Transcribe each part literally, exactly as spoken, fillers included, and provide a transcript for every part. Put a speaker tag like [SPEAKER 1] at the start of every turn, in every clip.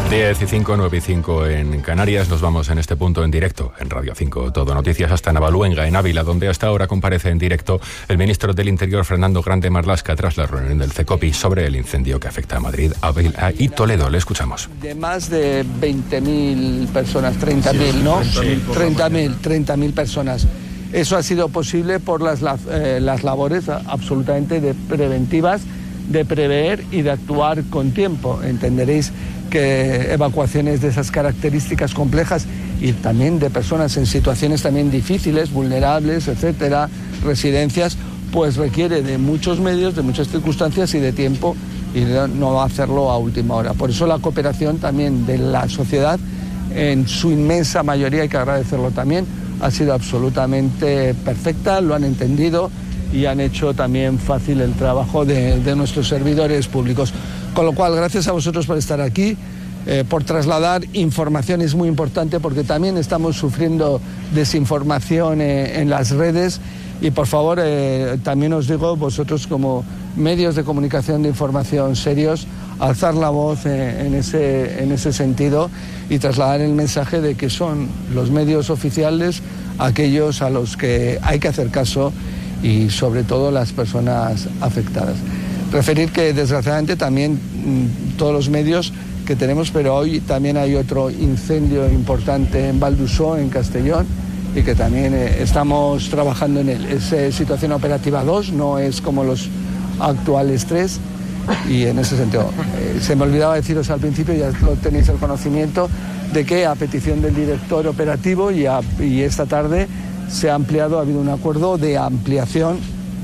[SPEAKER 1] diez y cinco, nueve y cinco en Canarias. Nos vamos en este punto en directo en Radio cinco Todo Noticias hasta Navaluenga, en Ávila, donde hasta ahora comparece en directo el ministro del Interior, Fernando Grande Marlaska, tras la reunión del CECOPI sobre el incendio que afecta a Madrid, Ávila y Toledo. Le escuchamos.
[SPEAKER 2] De más de veinte mil personas, treinta mil, ¿no? treinta mil, treinta mil personas. Eso ha sido posible por las, eh, las labores absolutamente de preventivas, de prever y de actuar con tiempo. Entenderéis que evacuaciones de esas características complejas y también de personas en situaciones también difíciles, vulnerables, etcétera, residencias, pues requiere de muchos medios, de muchas circunstancias y de tiempo, y no hacerlo a última hora. Por eso la cooperación también de la sociedad, en su inmensa mayoría, hay que agradecerlo también, ha sido absolutamente perfecta, lo han entendido y han hecho también fácil el trabajo de, de nuestros servidores públicos. Con lo cual, gracias a vosotros por estar aquí, eh, por trasladar información. Es muy importante porque también estamos sufriendo desinformación eh, en las redes y, por favor, eh, también os digo, vosotros como medios de comunicación de información serios, alzar la voz eh, en, ese, en ese sentido y trasladar el mensaje de que son los medios oficiales aquellos a los que hay que hacer caso y sobre todo las personas afectadas. Referir que desgraciadamente también mmm, todos los medios que tenemos, pero hoy también hay otro incendio importante en Valdusó, en Castellón, y que también eh, estamos trabajando en él. Es eh, situación operativa dos, no es como los actuales tres, y en ese sentido, eh, se me olvidaba deciros al principio, ya lo tenéis el conocimiento, de que a petición del director operativo y, a, y esta tarde se ha ampliado, ha habido un acuerdo de ampliación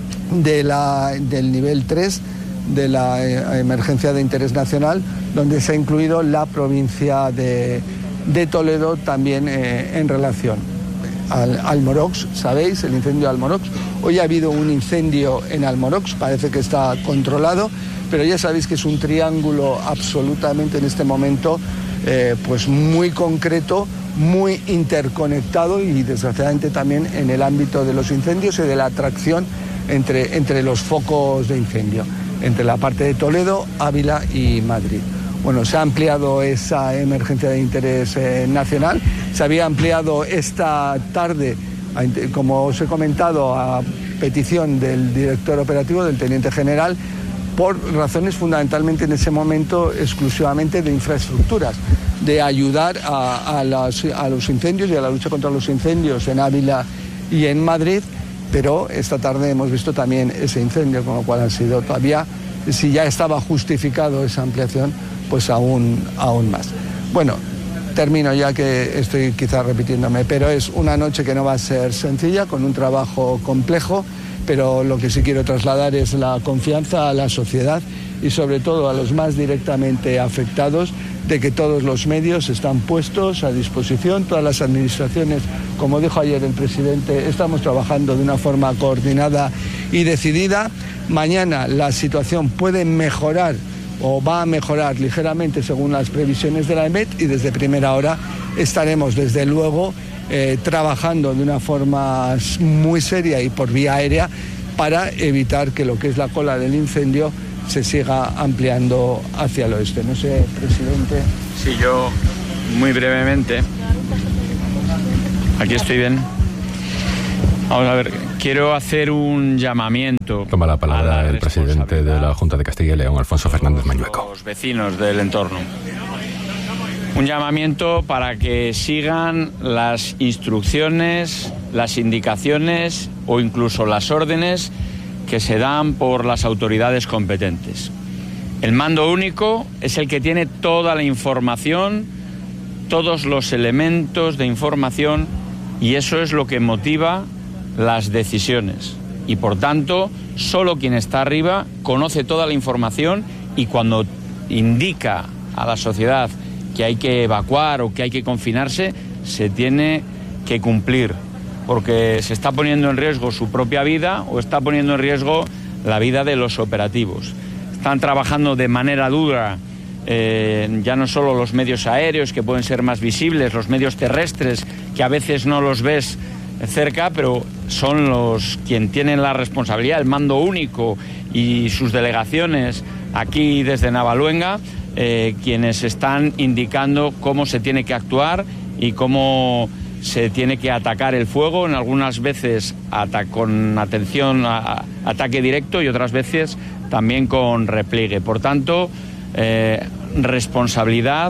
[SPEAKER 2] de la, del nivel tres de la eh, emergencia de interés nacional, donde se ha incluido la provincia de, de Toledo también eh, en relación al Almorox. Sabéis, el incendio de Almorox. Hoy ha habido un incendio en Almorox, parece que está controlado, pero ya sabéis que es un triángulo absolutamente en este momento eh, pues muy concreto, muy interconectado y desgraciadamente también en el ámbito de los incendios y de la atracción entre, entre los focos de incendio, entre la parte de Toledo, Ávila y Madrid. Bueno, se ha ampliado esa emergencia de interés eh, nacional, se había ampliado esta tarde, como os he comentado, a petición del director operativo, del teniente general, por razones fundamentalmente en ese momento exclusivamente de infraestructuras, de ayudar a, a, las, a los incendios y a la lucha contra los incendios en Ávila y en Madrid, pero esta tarde hemos visto también ese incendio, con lo cual ha sido todavía, si ya estaba justificado esa ampliación, pues aún, aún más. Bueno, termino ya que estoy quizás repitiéndome, pero es una noche que no va a ser sencilla, con un trabajo complejo, pero lo que sí quiero trasladar es la confianza a la sociedad y sobre todo a los más directamente afectados de que todos los medios están puestos a disposición, todas las administraciones, como dijo ayer el presidente, estamos trabajando de una forma coordinada y decidida. Mañana la situación puede mejorar o va a mejorar ligeramente según las previsiones de la EMET y desde primera hora estaremos desde luego eh, trabajando de una forma muy seria y por vía aérea para evitar que lo que es la cola del incendio se siga ampliando hacia el oeste. No sé, presidente.
[SPEAKER 3] Sí, yo muy brevemente. Aquí estoy bien. Vamos a ver, quiero hacer un llamamiento.
[SPEAKER 1] Toma la palabra la el presidente de la Junta de Castilla y León, Alfonso Fernández Mañueco.
[SPEAKER 3] Los vecinos del entorno. Un llamamiento para que sigan las instrucciones, las indicaciones o incluso las órdenes que se dan por las autoridades competentes. El mando único es el que tiene toda la información, todos los elementos de información, y eso es lo que motiva las decisiones. Y por tanto, solo quien está arriba conoce toda la información y cuando indica a la sociedad que hay que evacuar o que hay que confinarse, se tiene que cumplir, porque se está poniendo en riesgo su propia vida o está poniendo en riesgo la vida de los operativos. Están trabajando de manera dura, eh, ya no solo los medios aéreos, que pueden ser más visibles, los medios terrestres, que a veces no los ves cerca, pero son los quien tienen la responsabilidad, el mando único y sus delegaciones aquí desde Navaluenga, eh, quienes están indicando cómo se tiene que actuar y cómo se tiene que atacar el fuego, en algunas veces ata- con atención a, a ataque directo y otras veces también con repliegue. Por tanto, eh, responsabilidad,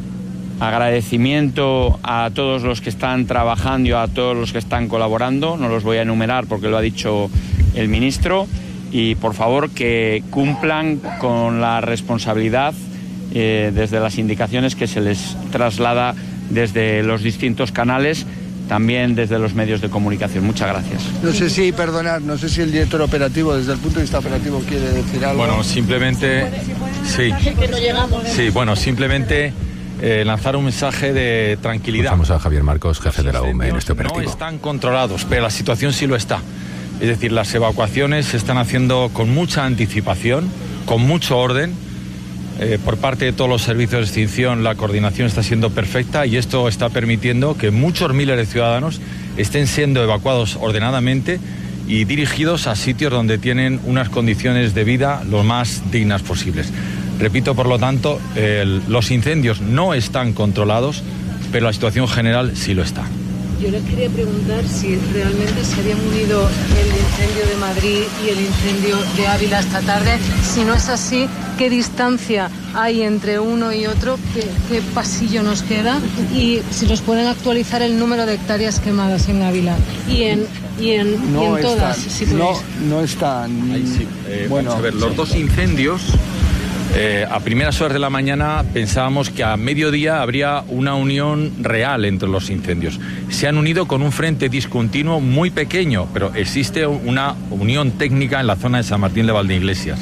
[SPEAKER 3] agradecimiento a todos los que están trabajando y a todos los que están colaborando, no los voy a enumerar porque lo ha dicho el ministro, y por favor que cumplan con la responsabilidad eh, desde las indicaciones que se les traslada desde los distintos canales, también desde los medios de comunicación. Muchas gracias.
[SPEAKER 2] No sé si, perdonad, no sé si el director operativo, desde el punto de vista operativo, quiere decir algo.
[SPEAKER 4] Bueno, simplemente, sí, sí, bueno, simplemente eh, lanzar un mensaje de tranquilidad.
[SPEAKER 1] Vamos a Javier Marcos, jefe de la U M E en este operativo.
[SPEAKER 4] No están controlados, pero la situación sí lo está. Es decir, las evacuaciones se están haciendo con mucha anticipación, con mucho orden. Eh, por parte de todos los servicios de extinción la coordinación está siendo perfecta y esto está permitiendo que muchos miles de ciudadanos estén siendo evacuados ordenadamente y dirigidos a sitios donde tienen unas condiciones de vida lo más dignas posibles. Repito, por lo tanto, el, los incendios no están controlados, pero la situación general sí lo está.
[SPEAKER 5] Yo les quería preguntar si realmente se habían unido el incendio de Madrid y el incendio de Ávila esta tarde. Si no es así, ¿qué distancia hay entre uno y otro? ¿Qué, qué pasillo nos queda? Y si nos pueden actualizar el número de hectáreas quemadas en Ávila y en, y en,
[SPEAKER 2] no
[SPEAKER 5] y en todas.
[SPEAKER 2] Están,
[SPEAKER 5] Si
[SPEAKER 2] no, no están.
[SPEAKER 4] Ahí sí. Eh,
[SPEAKER 2] bueno,
[SPEAKER 4] vamos a ver, los dos incendios. Eh, a primeras horas de la mañana pensábamos que a mediodía habría una unión real entre los incendios. Se han unido con un frente discontinuo muy pequeño, pero existe una unión técnica en la zona de San Martín de Valdeiglesias.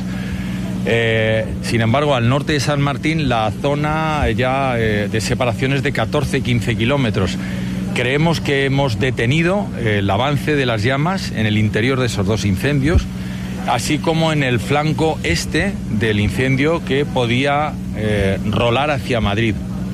[SPEAKER 4] Eh, sin embargo, al norte de San Martín la zona ya eh, de separación es de catorce a quince kilómetros. Creemos que hemos detenido eh, el avance de las llamas en el interior de esos dos incendios, así como en el flanco este del incendio que podía eh, rolar hacia Madrid.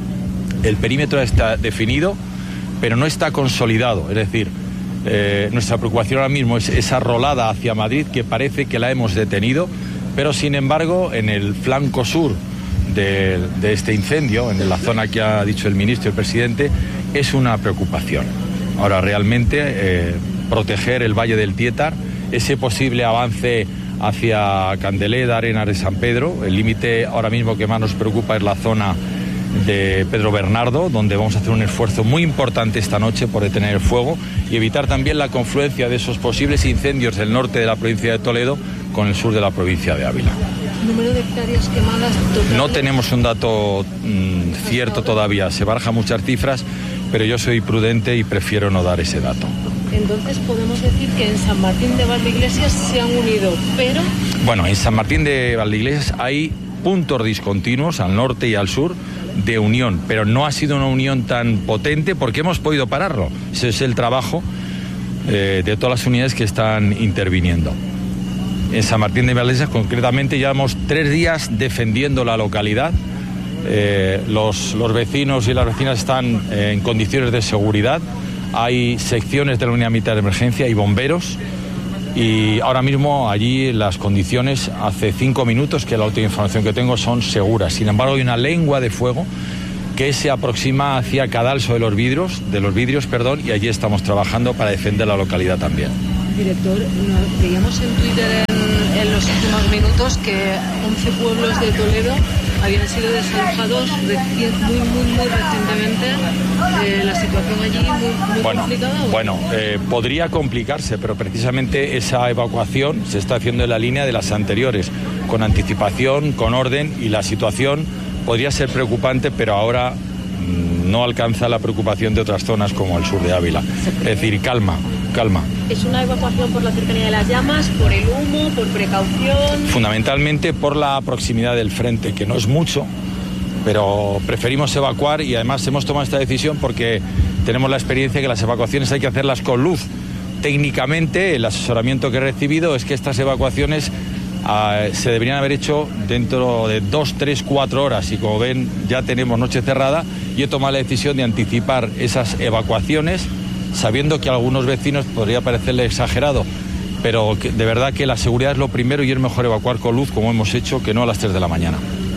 [SPEAKER 4] El perímetro está definido, pero no está consolidado. Es decir, eh, nuestra preocupación ahora mismo es esa rolada hacia Madrid, que parece que la hemos detenido, pero sin embargo en el flanco sur de, de este incendio, en la zona que ha dicho el ministro y el presidente, es una preocupación. Ahora, realmente, eh, proteger el Valle del Tietar, ese posible avance hacia Candeleda, Arenas de San Pedro. El límite ahora mismo que más nos preocupa es la zona de Pedro Bernardo, donde vamos a hacer un esfuerzo muy importante esta noche por detener el fuego y evitar también la confluencia de esos posibles incendios del norte de la provincia de Toledo con el sur de la provincia de Ávila.
[SPEAKER 5] ¿Número de hectáreas quemadas totales?
[SPEAKER 4] No tenemos un dato mmm, cierto todavía, se barajan muchas cifras, pero yo soy prudente y prefiero no dar ese dato.
[SPEAKER 5] Entonces podemos decir que en San Martín de Valdeiglesias se han unido, pero...
[SPEAKER 4] Bueno, en San Martín de Valdeiglesias hay puntos discontinuos al norte y al sur de unión, pero no ha sido una unión tan potente porque hemos podido pararlo. Ese es el trabajo eh, de todas las unidades que están interviniendo. En San Martín de Valdeiglesias concretamente llevamos tres días defendiendo la localidad. Eh, los, los vecinos y las vecinas están eh, en condiciones de seguridad. Hay secciones de la unidad militar de emergencia y bomberos y ahora mismo allí las condiciones, hace cinco minutos que la última información que tengo, son seguras. Sin embargo, hay una lengua de fuego que se aproxima hacia Cadalso de los Vidrios, de los Vidrios, perdón, y allí estamos trabajando para defender la localidad también.
[SPEAKER 5] Director, veíamos en Twitter en, en los últimos minutos que once pueblos de Toledo habían sido desalojados reci- muy, muy, muy recientemente. Eh, la situación allí muy, muy
[SPEAKER 4] bueno,
[SPEAKER 5] complicada. ¿O?
[SPEAKER 4] Bueno, eh, podría complicarse, pero precisamente esa evacuación se está haciendo en la línea de las anteriores, con anticipación, con orden, y la situación podría ser preocupante, pero ahora mmm, no alcanza la preocupación de otras zonas como el sur de Ávila. Es decir, calma, calma.
[SPEAKER 6] ¿Es una evacuación por la cercanía de las llamas, por el humo, por precaución?
[SPEAKER 4] Fundamentalmente por la proximidad del frente, que no es mucho, pero preferimos evacuar y además hemos tomado esta decisión porque tenemos la experiencia que las evacuaciones hay que hacerlas con luz. Técnicamente, el asesoramiento que he recibido es que estas evacuaciones uh, se deberían haber hecho dentro de dos, tres, cuatro horas y como ven ya tenemos noche cerrada y he tomado la decisión de anticipar esas evacuaciones, sabiendo que a algunos vecinos podría parecerle exagerado, pero que, de verdad que la seguridad es lo primero y es mejor evacuar con luz como hemos hecho que no a las tres de la mañana.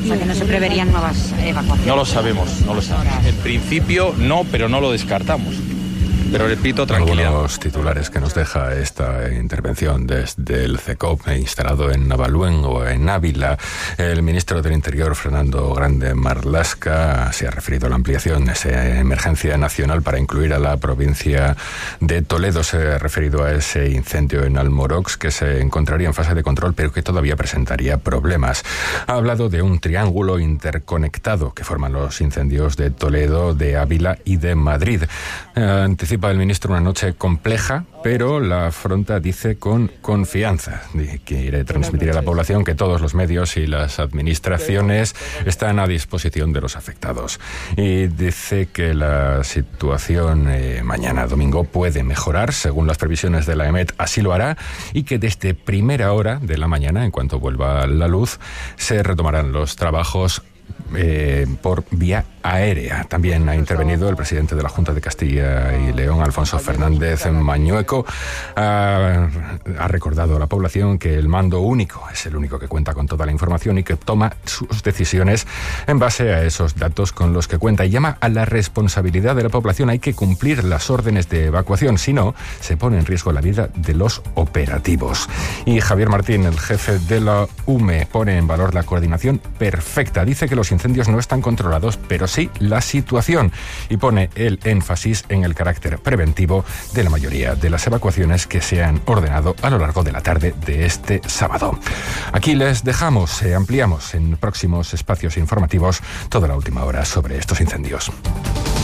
[SPEAKER 7] O sea, que no se preverían nuevas evacuaciones.
[SPEAKER 4] No lo sabemos, no lo sabemos. En principio no, pero no lo descartamos. Pero repito, tranquilidad.
[SPEAKER 1] Algunos titulares que nos deja esta intervención desde el CECOP instalado en Navaluengo, en Ávila. El ministro del Interior, Fernando Grande Marlaska, se ha referido a la ampliación de esa emergencia nacional para incluir a la provincia de Toledo. Se ha referido a ese incendio en Almorox que se encontraría en fase de control, pero que todavía presentaría problemas. Ha hablado de un triángulo interconectado que forman los incendios de Toledo, de Ávila y de Madrid. Eh, anticipa el ministro una noche compleja, pero la afronta, dice, con confianza. Quiere transmitir a la población que todos los medios y las administraciones están a disposición de los afectados. Y dice que la situación eh, mañana domingo puede mejorar, según las previsiones de la EMET, así lo hará, y que desde primera hora de la mañana, en cuanto vuelva la luz, se retomarán los trabajos Eh, por vía aérea. También ha intervenido el presidente de la Junta de Castilla y León, Alfonso Fernández Mañueco. Ha, ha recordado a la población que el mando único es el único que cuenta con toda la información y que toma sus decisiones en base a esos datos con los que cuenta, y llama a la responsabilidad de la población. Hay que cumplir las órdenes de evacuación, si no, se pone en riesgo la vida de los operativos. Y Javier Martín, el jefe de la U M E, pone en valor la coordinación perfecta. Dice que los incendios no están controlados, pero sí la situación, y pone el énfasis en el carácter preventivo de la mayoría de las evacuaciones que se han ordenado a lo largo de la tarde de este sábado. Aquí les dejamos, eh, ampliamos en próximos espacios informativos toda la última hora sobre estos incendios.